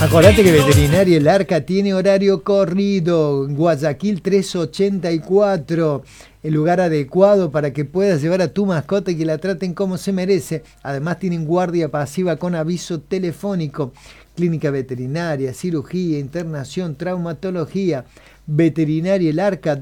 Acordate que Veterinaria El Arca tiene horario corrido. Guayaquil 384. El lugar adecuado para que puedas llevar a tu mascota y que la traten como se merece. Además tienen guardia pasiva con aviso telefónico. Clínica veterinaria, cirugía, internación, traumatología. Veterinaria El Arca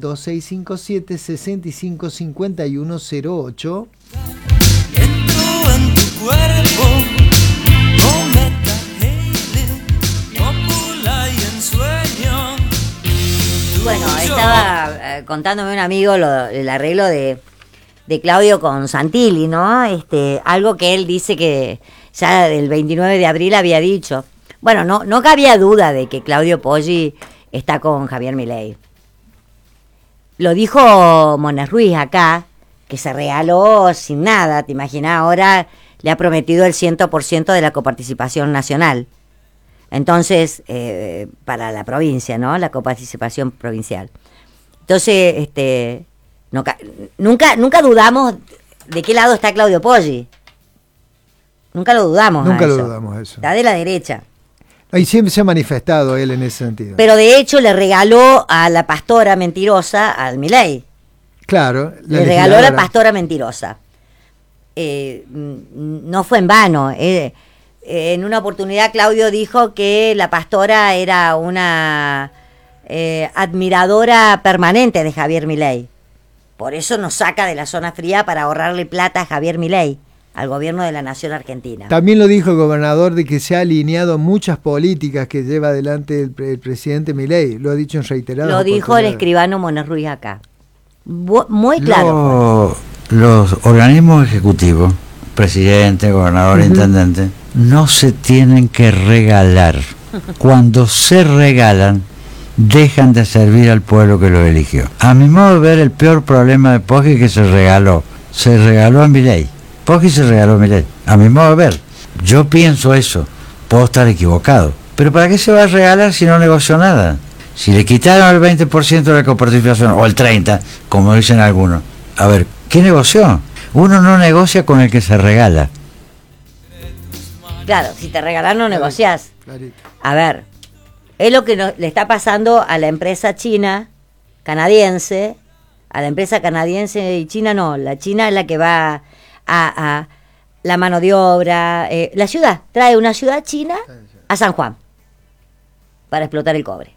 2657-655108. Entro en tu cuerpo, cometa Halley, cópula y ensueño. Bueno, estaba contándome un amigo el arreglo de Claudio con Santilli, ¿no? Algo que él dice que ya del 29 de abril había dicho. Bueno, no cabía duda de que Claudio Poggi está con Javier Milei. Lo dijo Mones Ruiz acá, que se regaló sin nada, te imaginas, ahora le ha prometido el 100% de la coparticipación nacional. Entonces, para la provincia, ¿no? La coparticipación provincial. Entonces, nunca dudamos de qué lado está Claudio Poggi. Nunca lo dudamos. Nunca lo dudamos eso. Está de la derecha. Y siempre se ha manifestado él en ese sentido. Pero de hecho le regaló a la pastora mentirosa al Milei. Claro. Le regaló a la pastora mentirosa. No fue en vano. En una oportunidad Claudio dijo que la pastora era una admiradora permanente de Javier Milei. Por eso nos saca de la zona fría para ahorrarle plata a Javier Milei, al gobierno de la nación argentina. También lo dijo el gobernador de que se ha alineado muchas políticas que lleva adelante el presidente Milei. Lo ha dicho en reiteradas oportunidades. Lo dijo el escribano Mones Ruiz acá. Muy claro. Los organismos ejecutivos, presidente, gobernador, intendente, no se tienen que regalar. Cuando se regalan, dejan de servir al pueblo que los eligió. A mi modo de ver, el peor problema de Poggi es que se regaló a Milei. Poggi se regaló a Milei, a mi modo de ver. Yo pienso eso, puedo estar equivocado. Pero ¿para qué se va a regalar si no negoció nada? Si le quitaron el 20% de la coparticipación, o el 30%, como dicen algunos, a ver, ¿qué negoció? Uno no negocia con el que se regala. Claro, si te regalan no negociás. A ver, es lo que le está pasando a la empresa china, canadiense, a la empresa canadiense y china no, la china es la que va a la mano de obra, la ciudad, trae una ciudad china a San Juan para explotar el cobre.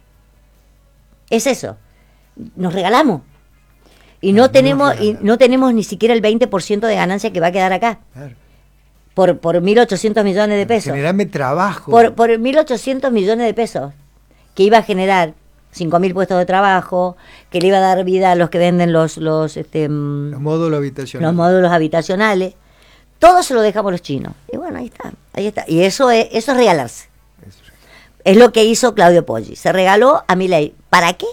Es eso, nos regalamos y no tenemos ni siquiera el 20% de ganancia que va a quedar acá. Claro. Por 1.800 millones de pesos. Generarme trabajo. Por 1.800 millones de pesos que iba a generar 5.000 puestos de trabajo, que le iba a dar vida a los que venden los módulos habitacionales. Los módulos habitacionales. Todo se lo dejamos los chinos. Y bueno, ahí está. Y eso es regalarse. Es lo que hizo Claudio Poggi. Se regaló a Milei. ¿Para qué?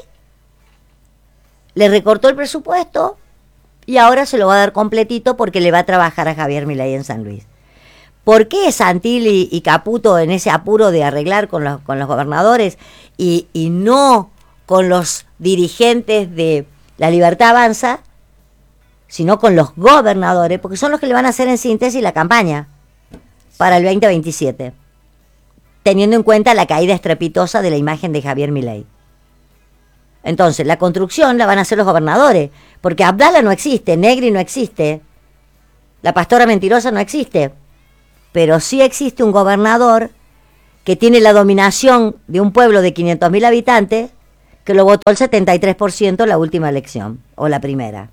Le recortó el presupuesto y ahora se lo va a dar completito porque le va a trabajar a Javier Milei en San Luis. ¿Por qué Santilli y Caputo en ese apuro de arreglar con los gobernadores y no con los dirigentes de La Libertad Avanza, sino con los gobernadores? Porque son los que le van a hacer en síntesis la campaña para el 2027, teniendo en cuenta la caída estrepitosa de la imagen de Javier Milei. Entonces, la construcción la van a hacer los gobernadores, porque Abdala no existe, Negri no existe, la pastora mentirosa no existe. Pero sí existe un gobernador que tiene la dominación de un pueblo de 500.000 habitantes que lo votó el 73% en la última elección, o la primera.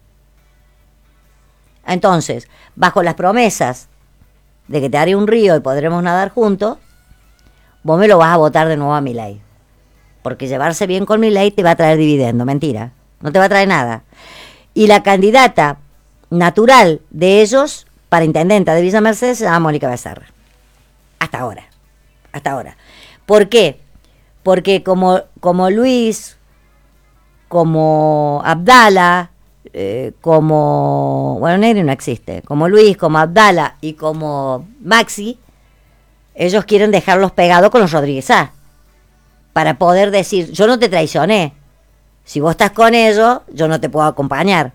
Entonces, bajo las promesas de que te haré un río y podremos nadar juntos, vos me lo vas a votar de nuevo a Milei. Porque llevarse bien con Milei te va a traer dividendo, mentira, no te va a traer nada. Y la candidata natural de ellos para intendenta de Villa Mercedes se llama Mónica Becerra. Hasta ahora. ¿Por qué? Porque como Luis, como Abdala, Negri no existe, como Luis, como Abdala y como Maxi, ellos quieren dejarlos pegados con los Rodríguez A, para poder decir, yo no te traicioné, si vos estás con ellos, yo no te puedo acompañar.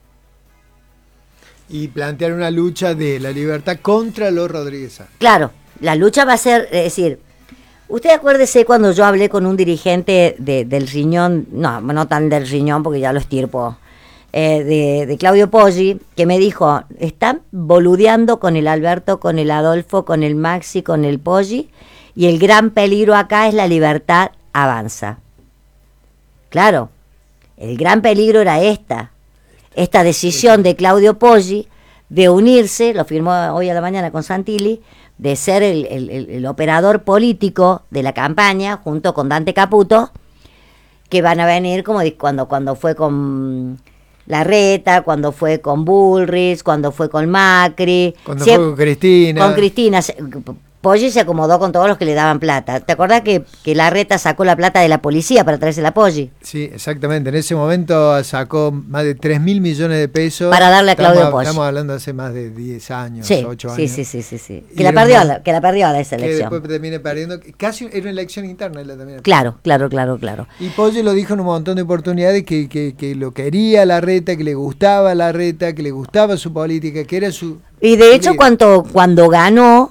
Y plantear una lucha de La Libertad contra los Rodríguez A. Claro, la lucha va a ser, es decir, usted acuérdese cuando yo hablé con un dirigente del Riñón, no tan del Riñón porque ya lo estirpó, de Claudio Poggi, que me dijo, están boludeando con el Alberto, con el Adolfo, con el Maxi, con el Poggi, y el gran peligro acá es la Libertad Avanza. Claro, el gran peligro era esta decisión de Claudio Poggi de unirse, lo firmó hoy a la mañana con Santilli, de ser el operador político de la campaña junto con Dante Caputo, que van a venir como cuando fue con Larreta, cuando fue con Bullrich, cuando fue con Macri, cuando fue con Cristina. Con Cristina. Poggi se acomodó con todos los que le daban plata. ¿Te acordás que Larreta sacó la plata de la policía para traerse a Poggi? Sí, exactamente. En ese momento sacó más de 3.000 millones de pesos. Para darle a Claudio Poggi. Estamos hablando hace más de 10 años, sí, 8 años. Sí. Que la perdió a esa elección. Que después termine perdiendo. Casi era una elección interna. También. Claro. Y Poggi lo dijo en un montón de oportunidades que lo quería Larreta, que le gustaba Larreta, que le gustaba su política, que era su... Y de hecho cuando ganó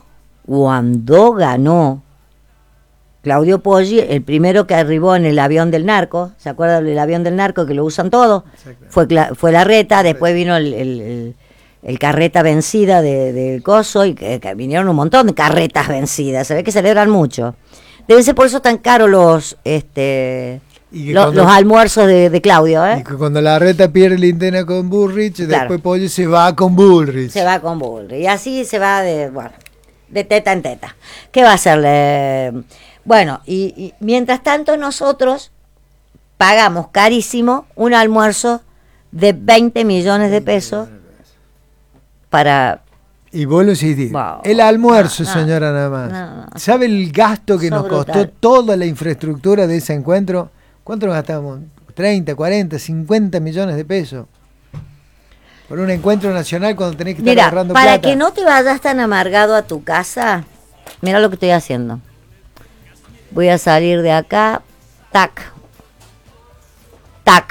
Claudio Poggi, el primero que arribó en el avión del narco, ¿se acuerdan del avión del narco que lo usan todo? Fue Larreta, después vino el carreta vencida del coso, y que vinieron un montón de carretas vencidas, se ve que celebran mucho. Deben ser por eso tan caros los almuerzos de Claudio, ¿eh? Y que cuando Larreta pierde la interna con Bullrich, después Poggi se va con Bullrich. Y así se va de teta en teta. ¿Qué va a hacerle? Bueno, y mientras tanto nosotros pagamos carísimo un almuerzo de 20 millones de pesos para... Y vos lo hiciste. Wow. El almuerzo, señora, nada más. ¿Sabe el gasto que nos costó brutal. Toda la infraestructura de ese encuentro? ¿Cuánto nos gastamos? 30, 40, 50 millones de pesos. Por un encuentro nacional cuando tenés que estar agarrando plata. Para que no te vayas tan amargado a tu casa, mira lo que estoy haciendo. Voy a salir de acá, tac, tac,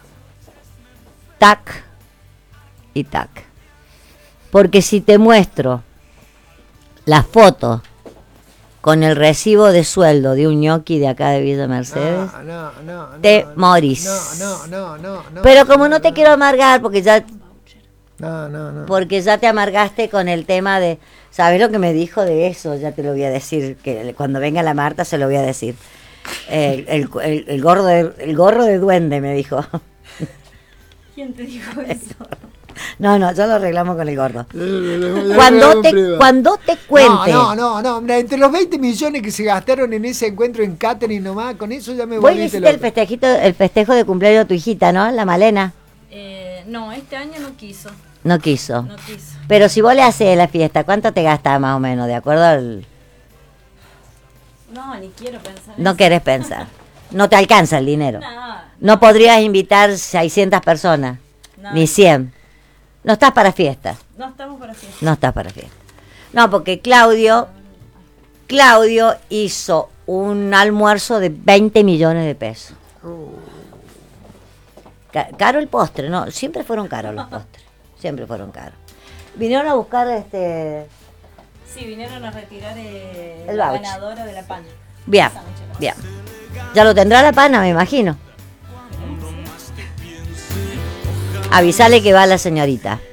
tac y tac. Porque si te muestro las fotos con el recibo de sueldo de un ñoqui de acá de Villa Mercedes, te morís. No. Pero como no te quiero amargar, porque ya... No. Porque ya te amargaste con el tema de... ¿Sabes lo que me dijo de eso? Ya te lo voy a decir, que cuando venga la Marta se lo voy a decir. El gorro de duende me dijo. ¿Quién te dijo eso? No, ya lo arreglamos con el gordo. Cuando te cuente... No, entre los 20 millones que se gastaron en ese encuentro en catering nomás, con eso ya me voy. Vos hiciste el festejo de cumpleaños de tu hijita, ¿no? La Malena. No, este año no quiso. No quiso. Pero si vos le haces la fiesta, ¿cuánto te gastas más o menos? ¿De acuerdo al...? No, ni quiero pensar. No querés pensar. No te alcanza el dinero. No podrías invitar 600 personas. Ni 100. No estás para fiesta. No estamos para fiesta. No estás para fiesta. No, porque Claudio hizo un almuerzo de 20 millones de pesos. Caro el postre, ¿no? Siempre fueron caros los postres. Siempre fueron caros. Vinieron a buscar Sí, vinieron a retirar el la voucher. ganadora de la pana. Bien. Ya lo tendrá la pana, me imagino. Avisale que va la señorita.